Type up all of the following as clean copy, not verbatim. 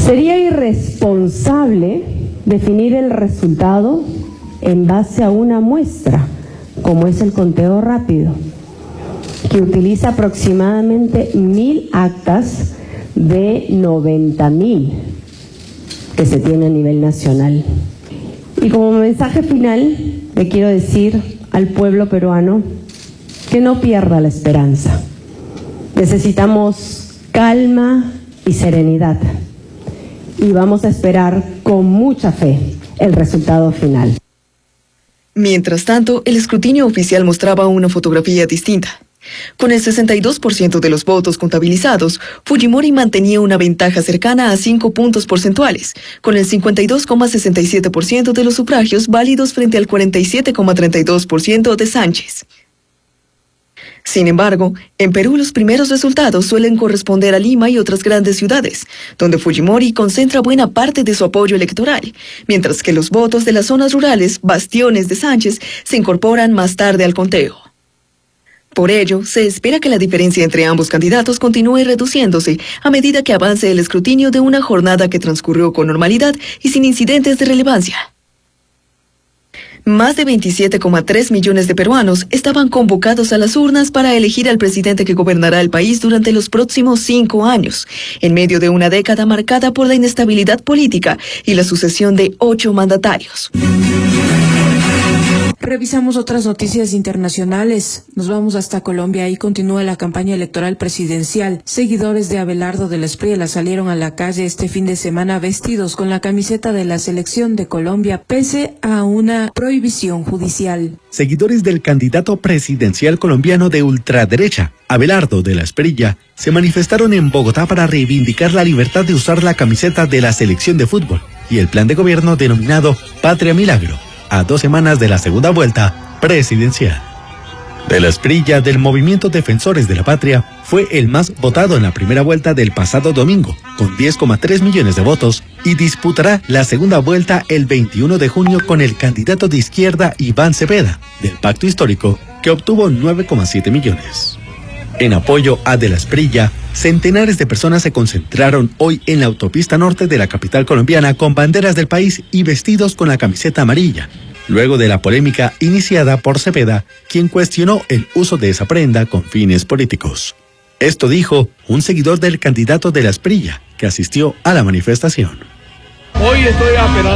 Sería irresponsable definir el resultado en base a una muestra, como es el conteo rápido, que utiliza aproximadamente 1.000 actas de 90.000 que se tiene a nivel nacional. Y como mensaje final, le quiero decir al pueblo peruano que no pierda la esperanza. Necesitamos calma y serenidad. Y vamos a esperar con mucha fe el resultado final. Mientras tanto, el escrutinio oficial mostraba una fotografía distinta. Con el 62% de los votos contabilizados, Fujimori mantenía una ventaja cercana a 5 puntos porcentuales, con el 52,67% de los sufragios válidos frente al 47,32% de Sánchez. Sin embargo, en Perú los primeros resultados suelen corresponder a Lima y otras grandes ciudades, donde Fujimori concentra buena parte de su apoyo electoral, mientras que los votos de las zonas rurales, bastiones de Sánchez, se incorporan más tarde al conteo. Por ello, se espera que la diferencia entre ambos candidatos continúe reduciéndose a medida que avance el escrutinio de una jornada que transcurrió con normalidad y sin incidentes de relevancia. Más de 27,3 millones de peruanos estaban convocados a las urnas para elegir al presidente que gobernará el país durante los próximos 5 años, en medio de una década marcada por la inestabilidad política y la sucesión de 8 mandatarios. Revisamos otras noticias internacionales. Nos vamos hasta Colombia y continúa la campaña electoral presidencial. Seguidores de Abelardo de la Espriella salieron a la calle este fin de semana vestidos con la camiseta de la selección de Colombia, pese a una prohibición judicial. Seguidores del candidato presidencial colombiano de ultraderecha, Abelardo de la Espriella, se manifestaron en Bogotá para reivindicar la libertad de usar la camiseta de la selección de fútbol y el plan de gobierno denominado Patria Milagro, a 2 semanas de la segunda vuelta presidencial. De la Espriella, del movimiento Defensores de la Patria, fue el más votado en la primera vuelta del pasado domingo, con 10,3 millones de votos, y disputará la segunda vuelta el 21 de junio con el candidato de izquierda Iván Cepeda, del Pacto Histórico, que obtuvo 9,7 millones. En apoyo a De la Espriella, centenares de personas se concentraron hoy en la autopista norte de la capital colombiana con banderas del país y vestidos con la camiseta amarilla, luego de la polémica iniciada por Cepeda, quien cuestionó el uso de esa prenda con fines políticos. Esto dijo un seguidor del candidato De la Espriella, que asistió a la manifestación. Hoy estoy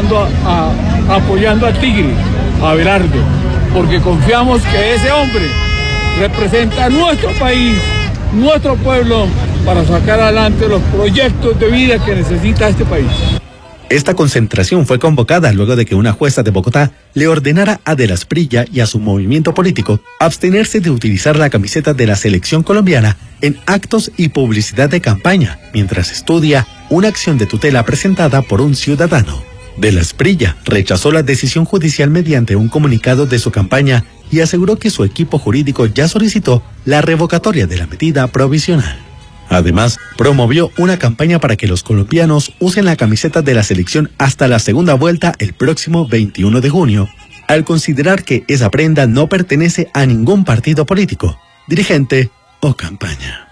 apoyando al Tigre, a Abelardo, porque confiamos que ese hombre representa a nuestro país, nuestro pueblo, para sacar adelante los proyectos de vida que necesita este país. Esta concentración fue convocada luego de que una jueza de Bogotá le ordenara a De la Espriella y a su movimiento político abstenerse de utilizar la camiseta de la selección colombiana en actos y publicidad de campaña, mientras estudia una acción de tutela presentada por un ciudadano. De la Espriella rechazó la decisión judicial mediante un comunicado de su campaña y aseguró que su equipo jurídico ya solicitó la revocatoria de la medida provisional. Además, promovió una campaña para que los colombianos usen la camiseta de la selección hasta la segunda vuelta el próximo 21 de junio, al considerar que esa prenda no pertenece a ningún partido político, dirigente o campaña.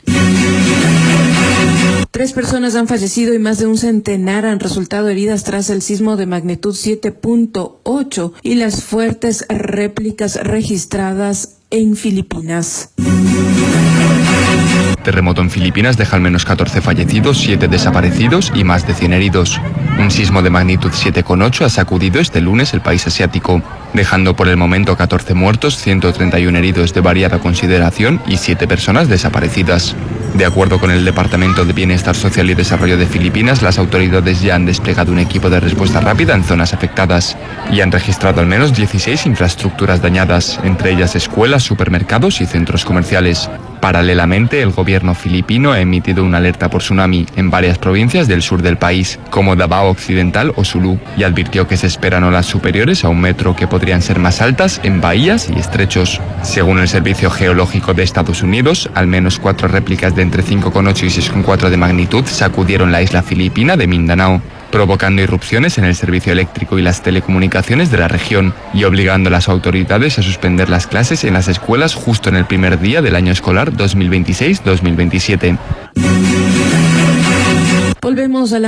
3 personas han fallecido y más de un centenar han resultado heridas tras el sismo de magnitud 7.8 y las fuertes réplicas registradas en Filipinas. Terremoto en Filipinas deja al menos 14 fallecidos, 7 desaparecidos y más de 100 heridos. Un sismo de magnitud 7,8 ha sacudido este lunes el país asiático, dejando por el momento 14 muertos, 131 heridos de variada consideración y 7 personas desaparecidas. De acuerdo con el Departamento de Bienestar Social y Desarrollo de Filipinas, las autoridades ya han desplegado un equipo de respuesta rápida en zonas afectadas y han registrado al menos 16 infraestructuras dañadas, entre ellas escuelas, supermercados y centros comerciales. Paralelamente, el gobierno filipino ha emitido una alerta por tsunami en varias provincias del sur del país, como Davao Occidental o Sulu, y advirtió que se esperan olas superiores a 1 metro que podrían ser más altas en bahías y estrechos. Según el Servicio Geológico de Estados Unidos, al menos 4 réplicas de entre 5,8 y 6,4 de magnitud sacudieron la isla filipina de Mindanao, provocando irrupciones en el servicio eléctrico y las telecomunicaciones de la región y obligando a las autoridades a suspender las clases en las escuelas justo en el primer día del año escolar 2026-2027. Volvemos a la